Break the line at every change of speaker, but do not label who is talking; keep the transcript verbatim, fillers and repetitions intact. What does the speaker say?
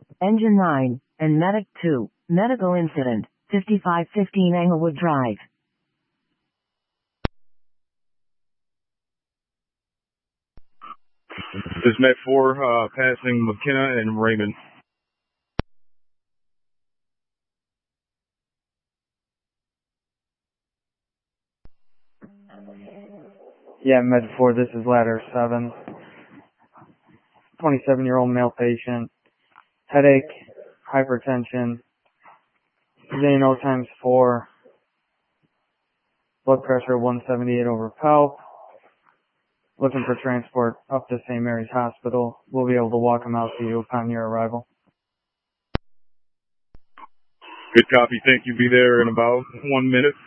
Engine nine, and Medic two, medical incident, fifty-five fifteen Englewood Drive.
This is Met four, uh, passing McKenna and Raymond.
Yeah, Med four, this is Ladder seven. twenty-seven-year-old male patient. Headache, hypertension, Zano times four, blood pressure one seventy-eight over palp. Looking for transport up to Saint Mary's Hospital. We'll be able to walk him out to you upon your arrival.
Good copy. Thank you. Be there in about one minute.